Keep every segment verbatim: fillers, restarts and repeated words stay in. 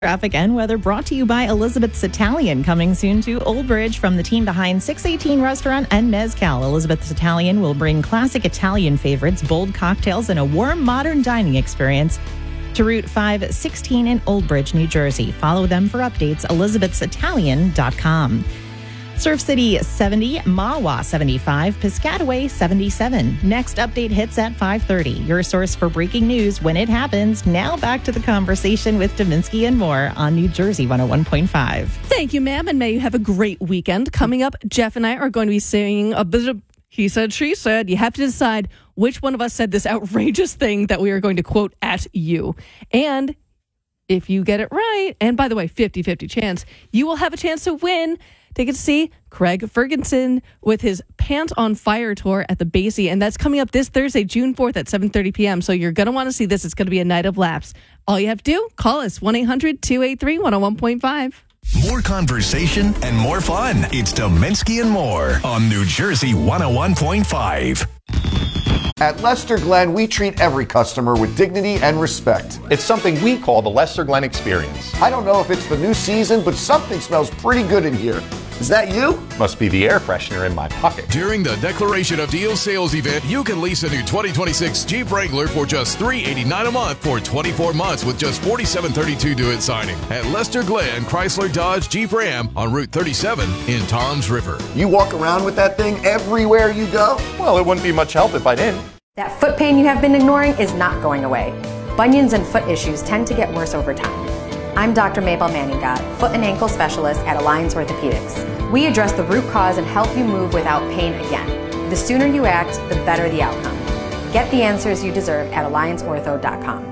Traffic and weather brought to you by Elizabeth's Italian, coming soon to Old Bridge from the team behind six eighteen Restaurant and Mezcal. Elizabeth's Italian will bring classic Italian favorites, bold cocktails, and a warm, modern dining experience to Route five sixteen in Old Bridge, New Jersey. Follow them for updates, elizabeths italian dot com. Surf City seventy, Mahwah seventy-five, Piscataway seventy-seven. Next update hits at five thirty. Your source for breaking news when it happens. Now back to the conversation with Dominski and more on New Jersey one oh one point five. Thank you, ma'am, and may you have a great weekend. Coming up, Jeff and I are going to be saying a bit of he said, she said. You have to decide which one of us said this outrageous thing that we are going to quote at you. And if you get it right, and by the way, fifty-fifty chance, you will have a chance to win. They get to see Craig Ferguson with his Pants on Fire tour at the Basie, and that's coming up this Thursday, June fourth at seven thirty p.m. So you're going to want to see this. It's going to be a night of laughs. All you have to do, call us, one eight hundred two eight three one oh one point five. More conversation and more fun. It's Dominski and More on New Jersey one oh one point five. At Lester Glenn, we treat every customer with dignity and respect. It's something we call the Lester Glenn Experience. I don't know if it's the new season, but something smells pretty good in here. Is that you? Must be the air freshener in my pocket. During the Declaration of Deals sales event, you can lease a new twenty twenty-six Jeep Wrangler for just three hundred eighty-nine dollars a month for twenty-four months with just forty-seven thirty-two due at signing. At Lester Glenn Chrysler Dodge Jeep Ram on Route thirty-seven in Toms River. You walk around with that thing everywhere you go? Well, it wouldn't be much help if I didn't. That foot pain you have been ignoring is not going away. Bunions and foot issues tend to get worse over time. I'm Doctor Mabel Manningot, foot and ankle specialist at Alliance Orthopedics. We address the root cause and help you move without pain again. The sooner you act, the better the outcome. Get the answers you deserve at alliance ortho dot com.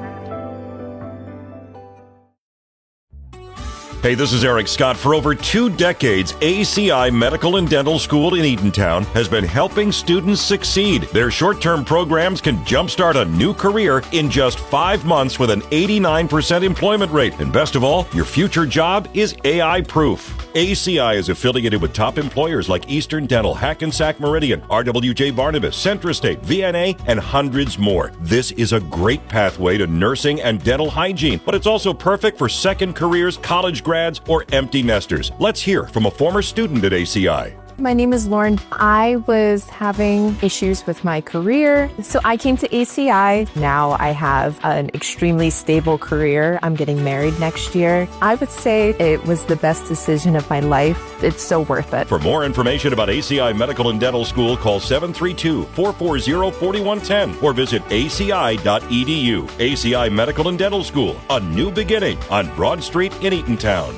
Hey, this is Eric Scott. For over two decades, A C I Medical and Dental School in Eatontown has been helping students succeed. Their short-term programs can jumpstart a new career in just five months with an eighty-nine percent employment rate. And best of all, your future job is A I-proof. A C I is affiliated with top employers like Eastern Dental, Hackensack Meridian, R W J Barnabas, Centrostate, V N A, and hundreds more. This is a great pathway to nursing and dental hygiene, but it's also perfect for second careers, college grads, or empty nesters. Let's hear from a former student at A C I. My name is Lauren. I was having issues with my career, so I came to A C I. Now I have an extremely stable career. I'm getting married next year. I would say it was the best decision of my life. It's so worth it. For more information about A C I Medical and Dental School, call seven three two, four four zero, four one one zero or visit A C I dot E D U. A C I Medical and Dental School, a new beginning on Broad Street in Eatontown.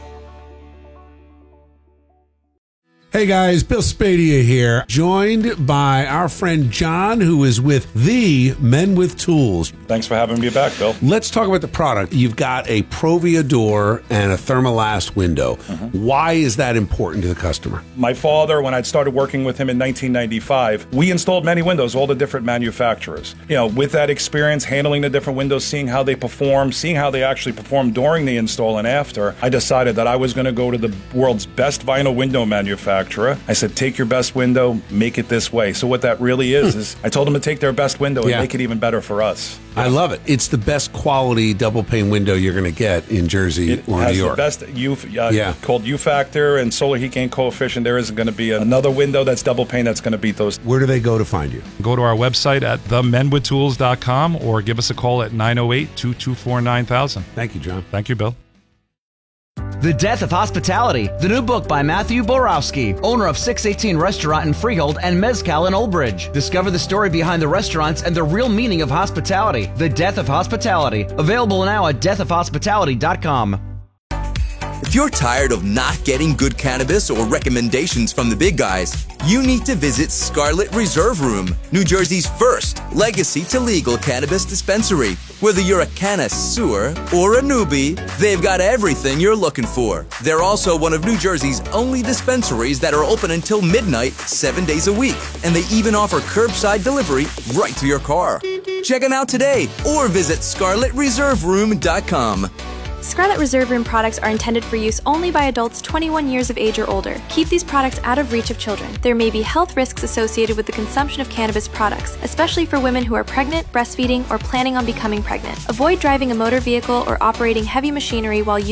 Hey guys, Bill Spadea here, joined by our friend John, who is with the Men with Tools. Thanks for having me back, Bill. Let's talk about the product. You've got a Provia door and a Thermalast window. Mm-hmm. Why is that important to the customer? My father, when I started working with him in nineteen ninety-five, we installed many windows, all the different manufacturers. You know, with that experience, handling the different windows, seeing how they perform, seeing how they actually perform during the install and after, I decided that I was going to go to the world's best vinyl window manufacturer. I said, take your best window, make it this way. So what that really is, is I told them to take their best window and yeah. make it even better for us. I love it. It's the best quality double pane window you're going to get in Jersey it or has New York. The best U, uh, yeah. called U factor and solar heat gain coefficient. There isn't going to be another window that's double pane that's going to beat those. Where do they go to find you? Go to our website at the men with tools dot com or give us a call at nine oh eight, two two four, nine thousand. Thank you, John. Thank you, Bill. The Death of Hospitality, the new book by Matthew Borowski, owner of six eighteen Restaurant in Freehold and Mezcal in Old Bridge. Discover the story behind the restaurants and the real meaning of hospitality. The Death of Hospitality, available now at death of hospitality dot com. If you're tired of not getting good cannabis or recommendations from the big guys, you need to visit Scarlet Reserve Room, New Jersey's first legacy to legal cannabis dispensary. Whether you're a connoisseur or a newbie, they've got everything you're looking for. They're also one of New Jersey's only dispensaries that are open until midnight, seven days a week. And they even offer curbside delivery right to your car. Check them out today or visit scarlet reserve room dot com. Scarlet Reserve Room products are intended for use only by adults twenty-one years of age or older. Keep these products out of reach of children. There may be health risks associated with the consumption of cannabis products, especially for women who are pregnant, breastfeeding, or planning on becoming pregnant. Avoid driving a motor vehicle or operating heavy machinery while using